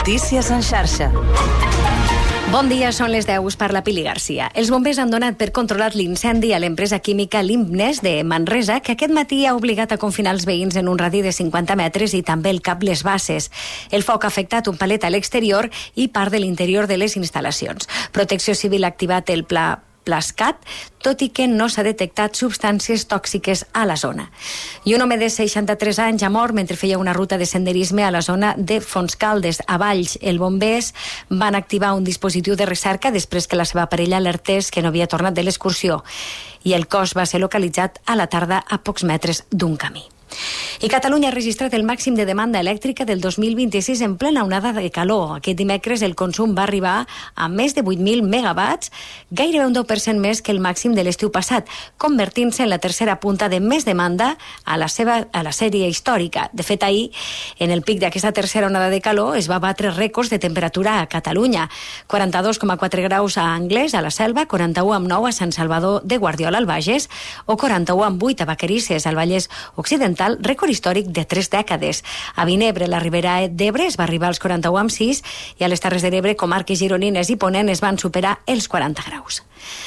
Notícies en xarxa. Bon dia, són les 10, per la Pili Garcia. Els bombers han donat per controlat l'incendi a l'empresa química Limbnes de Manresa, que aquest matí ha obligat a confinar els veïns en un radi de 50 metres i també el cap Les Basses. El foc ha afectat un palet a l'exterior i part de l'interior de les instal·lacions. Protecció Civil ha activat el pla Plascat, tot i que no s'ha detectat substàncies tòxiques a la zona. I un home de 63 anys ha mort mentre feia una ruta de senderisme a la zona de Fontscaldes, a Valls. Els bombers van activar un dispositiu de recerca després que la seva parella alertés que no havia tornat de l'excursió, i el cos va ser localitzat a la tarda a pocs metres d'un camí. I Catalunya ha registrat el màxim de demanda elèctrica del 2026 en plena onada de calor. Aquest dimecres el consum va arribar a més de 8.000 megawatts, gairebé un 10% més que el màxim de l'estiu passat, convertint-se en la tercera punta de més demanda a la sèrie històrica. De fet, ahir, en el pic d'aquesta tercera onada de calor, es va batre rècords de temperatura a Catalunya. 42,4 graus a Anglès, a la Selva, 41,9 a Sant Salvador de Guardiola, al Bages, o 41,8 a Vacarisses, al Vallès Occidental, rècord històric de 3 dècades. A Vinebre, la Ribera d'Ebre, es va arribar als 41,6 i a les Terres de l'Ebre, comarques gironines i Ponent, es van superar els 40 graus.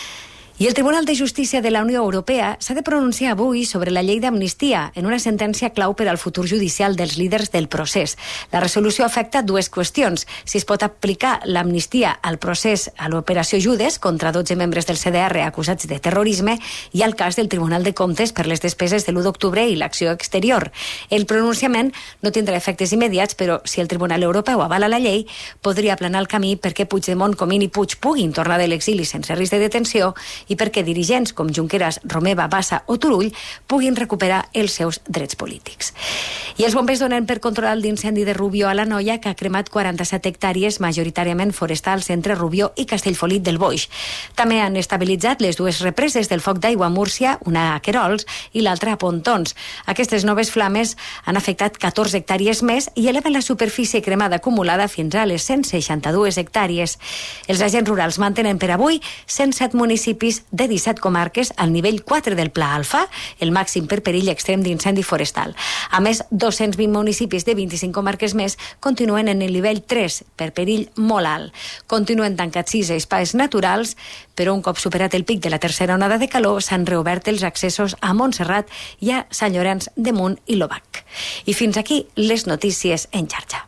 I el Tribunal de Justícia de la Unió Europea s'ha de pronunciar avui sobre la llei d'amnistia en una sentència clau per al futur judicial dels líders del procés. La resolució afecta dues qüestions: si es pot aplicar l'amnistia al procés a l'operació Judes contra 12 membres del CDR acusats de terrorisme i al cas del Tribunal de Comptes per les despeses de l'1 d'octubre i l'acció exterior. El pronunciament no tindrà efectes immediats, però si el Tribunal Europeu avala la llei, podria aplanar el camí perquè Puigdemont, Comín i Puig puguin tornar de l'exili sense risc de detenció i perquè dirigents com Junqueras, Romeva, Bassa o Turull puguin recuperar els seus drets polítics. I els bombers donen per controlar l'incendi de Rubió a l'Anoia, que ha cremat 47 hectàrees, majoritàriament forestals, entre Rubió i Castellfollit del Boix. També han estabilitzat les dues represes del foc d'aigua a Múrcia, una a Querols i l'altra a Pontons. Aquestes noves flames han afectat 14 hectàrees més i eleven la superfície cremada acumulada fins a les 162 hectàrees. Els agents rurals mantenen per avui 107 municipis de 17 comarques al nivell 4 del Pla Alfa, el màxim per perill extrem d'incendi forestal. A més, 220 municipis de 25 comarques més continuen en el nivell 3 per perill molt alt. Continuen tancats 6 espais naturals, però un cop superat el pic de la tercera onada de calor s'han reobert els accessos a Montserrat i a Sant Llorenç de Munt i l'Obac. I fins aquí les notícies en xarxa.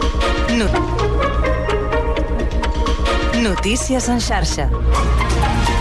Notícies en xarxa.